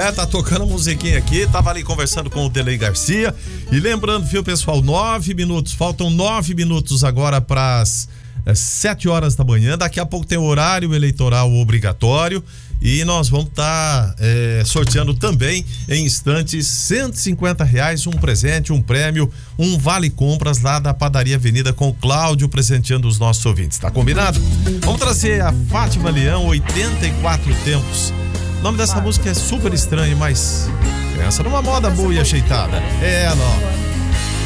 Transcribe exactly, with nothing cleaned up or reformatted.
É, tá tocando a musiquinha aqui, tava ali conversando com o Delei Garcia. E lembrando, viu, pessoal, nove minutos, faltam nove minutos agora para as sete horas da manhã. Daqui a pouco tem o horário eleitoral obrigatório. E nós vamos estar tá, é, sorteando também em instantes cento e cinquenta reais, um presente, um prêmio, um vale compras lá da Padaria Avenida com o Cláudio presenteando os nossos ouvintes, tá combinado? Vamos trazer a Fátima Leão, oitenta e quatro tempos. O nome dessa música é super estranho, mas pensa numa moda boa e ajeitada. É ela, ó.